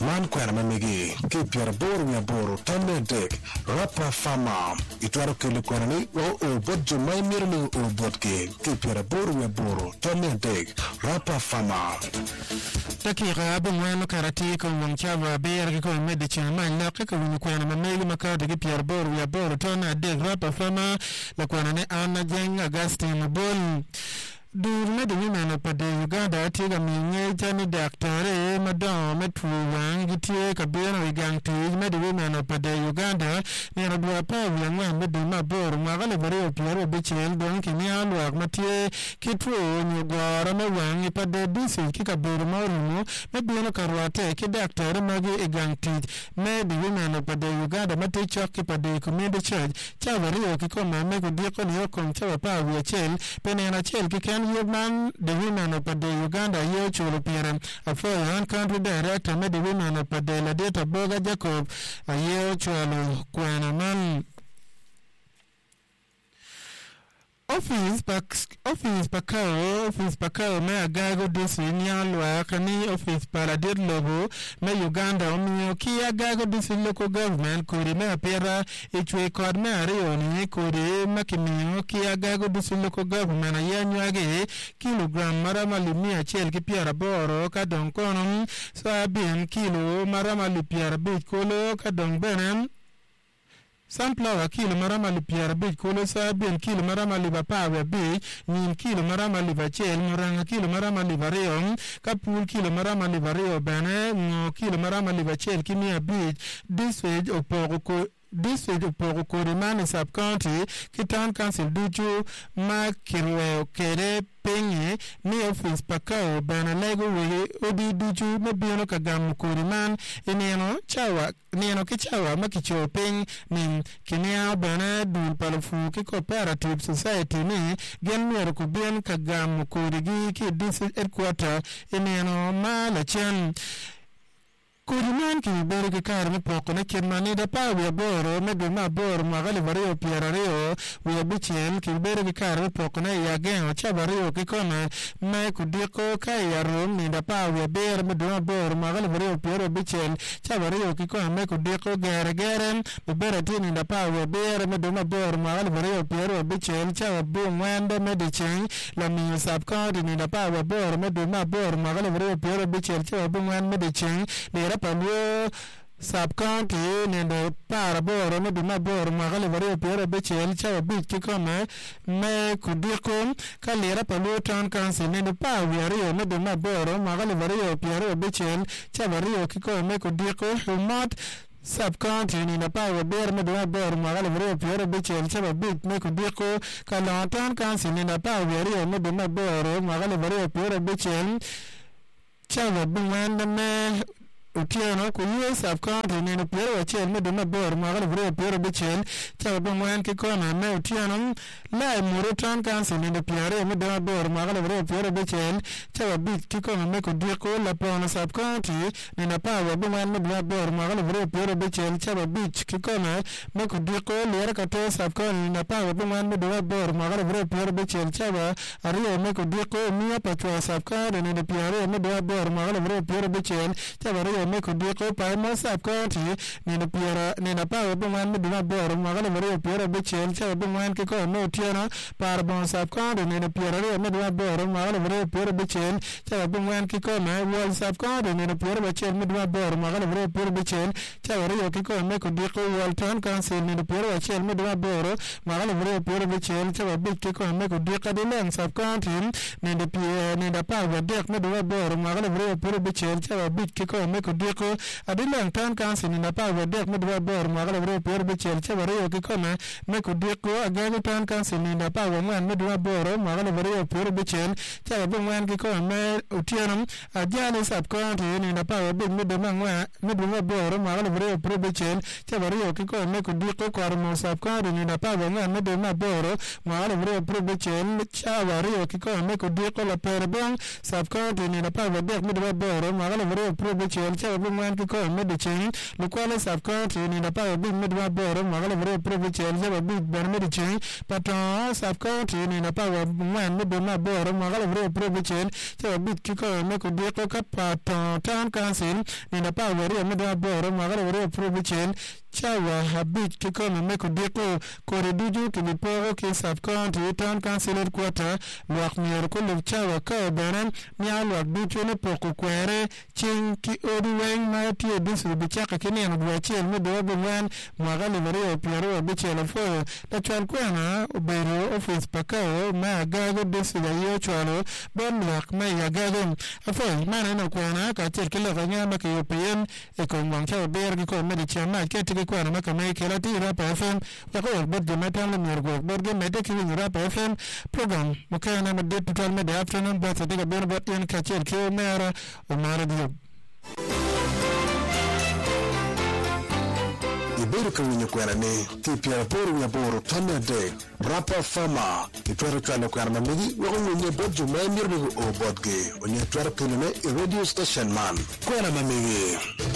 man kwera mamigi ki pier bor wi bor tonne dek rapa fama itwaro kele kwera ni o bodjo mai mirni o bodke ki pier bor wi bor tonne dek rapa fama dakika abungwano karati ko mchava beer ko medici man na ko kwena mamigi makade ki pier bor wi bor tonne dek rapa fama la kwena ne ana jenga Augustine Bol Durme de women of the Uganda take a minute Johnny Doctor, Madame, Metru, Gitie, Kabina, Ganti, made the women of the Uganda, near a Buapa, and one with the Mabor, Magalabari, Piero Bichel, Donkinia, Work, Mathieu, Kitru, Nugara, Wang, Ipade, Disi, Kikabur, Morumo, maybe a Karate, Kidactor, Magi, Ganti, made the women of the Uganda, Mati Chokipade, Community Church, Chavario, Kikoma, make a deacon, Yokom, Chavapa, Chel, Penana Chel, Kikan. Man, the women of the Uganda, Yochul Piran, a foreign country director, made the women of the Ladeta Boga Jacob, a Yochul Quanaman. Office Pakao, me agago disinyalwa kani office paradir logo me Uganda omioki agago disi local government kuri me apera ichwe kod me ario ni kuri makimiyo ki agago disi local government ayanywage kilogram maramali 100 ki piara boro kadong konom sabien kilo maramali piara bit kolo kadong benem Sunflower kilo marama li piara bij kolo sabien kilo marama li bapawe bij nin kilo marama li bachel moranga kilo marama li vareo kapul kilo marama li vareo bene ngo kilo marama li bachel kimia bij diswage oporo korimani sub-county kitan council duchu makirwe kere penye ni office Pakao bana lego wege odi duchu mabiono kagamu koriman ineno kichawa makicho peny nin kinea bana dul palofu ki cooperative society ni gen nwero kubien kagamu korigi ki district headquarter ineno malachan Kuriman ki bere ke kar me poko na kenmani da pa we boro me do ma boro magali vario pierario we bichen ki bere ke kar me poko na ya gen cha vario ki kona me kudiko ka ya rom ni da pa we bere me do ma boro magali vario piero bichen cha vario ki kona me kudiko gere me bere tini da pa we bere me do ma boro magali vario piero bichen cha bu mwende me dichen la mi sub county ni da pa we boro me do ma boro magali vario piero bichen cha bu mwende me dichen Palu sub-county nendo paraboro no bima boro magale vario piero bechel cha bit kikome me kudiko kalera palu town council nendo pa wario no bima boro magale vario piero bechel cha vario kikome kudiko humat sub-county ni na pawe ber me do ber magale vario piero bechel cha bit me kudiko kalera town council ni na pawe wario no bima boro magale vario piero bechel cha bungwanda me Utiano ku US sub-county ni no piero achel me do mabor magale vario piero bechel cha bungwan ki kona me utiano la Murutan council ni no piero me do mabor magale vario piero bechel cha bit ki kona me ko diko la pona sub-county ni na pawe bungwan me do mabor magale vario piero bechel cha bit ki kona me ko diko lera ka to sub-county ni na pawe bungwan me do mabor magale vario piero bechel cha ario me ko diko mia patwa sub-county ni no piero me do mabor magale vario piero bechel cha me ko diko pa mo sub-county ni na piera ni na pawe bungwan me do mabor magale vario piero bechel cha bungwan ki ko no tiano par bon sub-county ni na piera me do mabor magale vario piero bechel cha bungwan ki ko na wal sub-county ni na piero bechel me do mabor magale vario piero bechel cha vario ki ko me ko diko wal town council ni na piero bechel me do mabor magale vario piero bechel cha bit ki ko me ko diko de leng sub-county ni na piera ni na pawe dek me do mabor magale vario piero bechel cha bit ki ko me ko diko adileng town council ni na pawe dek me do mabor magale vario piero bechel cha vario ki ko me ko diko agago town council ni na pawe ngwan me do mabor magale vario piero bechel cha bungwan ki ko me utiano ajali sub-county ni na pawe big me do mangwa me do mabor magale vario piero bechel cha vario ki ko me ko diko kormo sub-county ni na pawe ngwan me do mabor magale vario piero bechel cha vario ki ko me ko diko la perbong sub-county ni na pawe dek me do mabor magale vario piero bechel cha bu ngwan ki ko medicine lu kwale sub county ni na pa bu medwa boro magala bro provincial za bu ber medicine paton sub county ni na pa ngwan ni ma boro magala bro provincial cha bu ki ko me ko de ko ka paton town council ni na pa boro medwa boro magala bro provincial chawa habit ki ko me ko de ko reduju ki bi poro ki sub county town council quarter lwak mier ko lu chawa ka beran nya lwak du chone poko kwere chin ki odu weng ma ti disu bi chaka kini no bwa chen me do bu wan maga le bere piero bi chelo fo ta chan kwena obero office pakao ma gago disu ya yo chalo bon lwak ma ya gago afo ma na no kwena ka cher kilo ka nya ma ke opien e ko wang cha ber ki ko me di chama ke ti kwena ma ka me ke la ti ra pa fm ya ko bot de metal le mer go bot de mede ki ra pa fm program mo ka na me de total me de afternoon but I think a bit about in Kachel Kilmera or Maradio. Ibirika winyo kwena ni kipia buru ya buru tanya deg rapa fama kitwara kala kwena mamigi wako mwenye bodjo maimir nigu o bodge onye twara kilime radio station man kwena mamigi